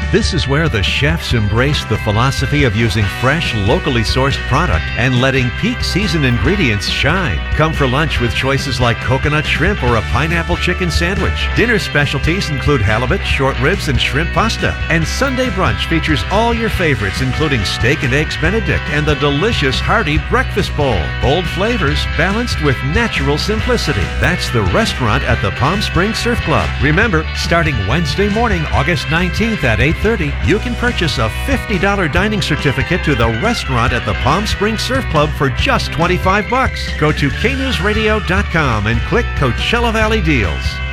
This is where the chefs embrace the philosophy of using fresh, locally sourced product and letting peak season ingredients shine. Come for lunch with choices like coconut shrimp or a pineapple chicken sandwich. Dinner specialties include halibut, short ribs, and shrimp pasta. And Sunday brunch features all your favorites, including steak and eggs Benedict and the delicious hearty breakfast bowl. Bold flavors balanced with natural simplicity. That's the restaurant at the Palm Springs Surf Club. Remember, starting Wednesday morning, August 19th at 8:30, you can purchase a $50 dining certificate to the restaurant at the Palm Springs Surf Club for just $25. Go to knewsradio.com and click Coachella Valley Deals.